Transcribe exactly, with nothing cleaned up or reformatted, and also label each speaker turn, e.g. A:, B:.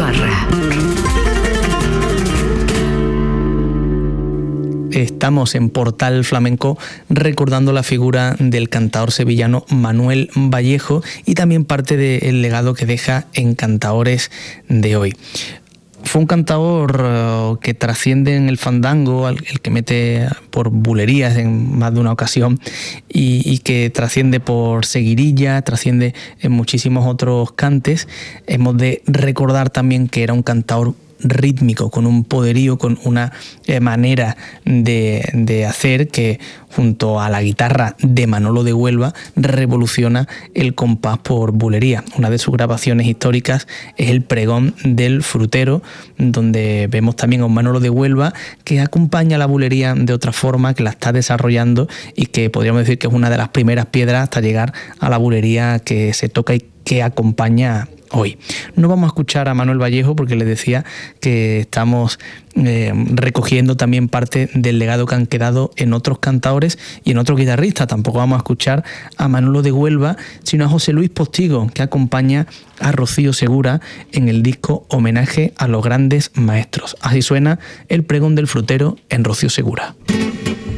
A: Parra.
B: Estamos en Portal Flamenco recordando la figura del cantaor sevillano Manuel Vallejo y también parte del legado que deja en cantaores de hoy. Fue un cantaor uh, que trasciende en el fandango, el, el que mete por bulerías en más de una ocasión y, y que trasciende por seguirilla, trasciende en muchísimos otros cantes. Hemos de recordar también que era un cantaor rítmico, con un poderío, con una eh, manera de, de hacer que junto a la guitarra de Manolo de Huelva revoluciona el compás por bulería. Una de sus grabaciones históricas es el Pregón del Frutero, donde vemos también a un Manolo de Huelva que acompaña la bulería de otra forma, que la está desarrollando y que podríamos decir que es una de las primeras piedras hasta llegar a la bulería que se toca y que acompaña hoy. No vamos a escuchar a Manuel Vallejo porque les decía que estamos eh, recogiendo también parte del legado que han quedado en otros cantaores y en otros guitarristas. Tampoco vamos a escuchar a Manolo de Huelva, sino a José Luis Postigo, que acompaña a Rocío Segura en el disco Homenaje a los Grandes Maestros. Así suena el Pregón del Frutero en Rocío Segura.